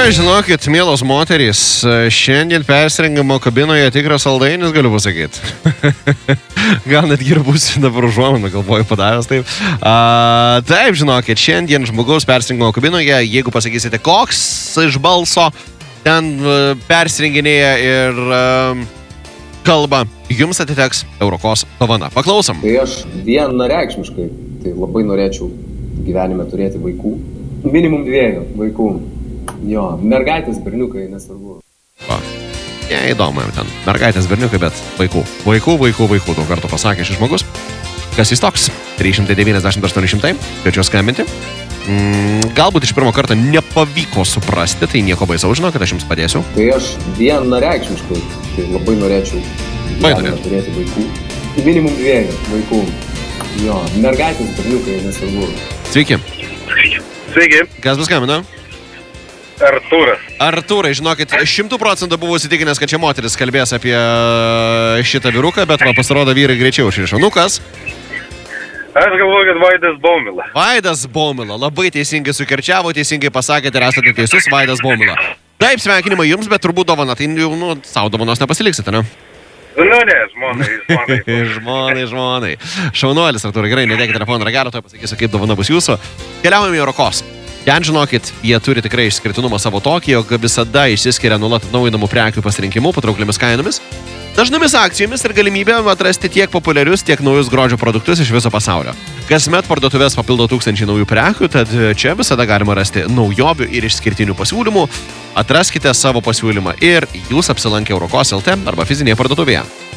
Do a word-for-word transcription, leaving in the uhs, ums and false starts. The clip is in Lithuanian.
Oi, žinokit, mielos moterys, šiandien persirengimo kabinoje tikras saldainis, galiu pasakyti. Gal netgi ir būsiu dabar užuominą, galvoju, padavęs taip. A, taip, žinokit, šiandien žmogaus persirengimo kabinoje, jeigu pasakysite, koks iš balso ten persirenginėja ir um, kalba, jums atiteks Eurokos dovana. Paklausom. Tai aš vienareikšmiškai, tai labai norėčiau gyvenime turėti vaikų. Minimum dviejų vaikų. Jo, mergaitės, berniukai, nesvarbu. O, ne, įdomu ten. Mergaitės, berniukai, bet vaikų. Vaikų, vaikų, vaikų, daug kartų pasakė šis žmogus. Kas jis toks? trys šimtai devyniasdešimt aštuoni šimtai. Kviečiu skambinti. Mm, galbūt iš pirmo karto nepavyko suprasti, tai nieko baisaus, žinau, kad aš jums padėsiu. Tai aš vienareikšmiškai, tai labai norėčiau gyvenime turėti vaikų. Minimum dviejų vaikų. Jo, mergaitės, berniukai, nesvarbu. Sveiki. Sveiki. Kas bus skambina? Artūras. Artūrai, žinokit, šimtų procentų buvau įsitikinęs, kad čia moteris kalbės apie šitą vyruką, bet man pasirodo vyrai greičiau išrišo. Nu kas? Aš galvoju, kad Vaidas Baumila. Vaidas Baumila. Labai teisingai sukirčiavo, teisingai pasakėte ir esate teisus, Vaidas Baumila. Taip, sveikinimai jums, bet turbūt dovana, tai jau, nu, savo dovanos nepasiliksite, ne? Nu, ne, žmonai, žmonai. žmonai, žmonai. Šaunuolis, Artūrai, gerai, nedėkite telefoną ragelio, to pasakysiu, kaip dovana bus jūsų. Keliaujame į Eurokos. Ten, žinokit, jie turi tikrai išskirtinumą savo tokį, jog visada išsiskiria nuolat atnaujinamų prekių pasirinkimu, patraukliomis kainomis, dažnomis akcijomis ir galimybė atrasti tiek populiarius, tiek naujus grožio produktus iš viso pasaulio. Kasmet parduotuvės papildo tūkstančiai naujų prekių, tad čia visada galima rasti naujovių ir išskirtinių pasiūlymų. Atraskite savo pasiūlymą ir jūs apsilankę Eurokos L T arba fizinėje parduotuvėje.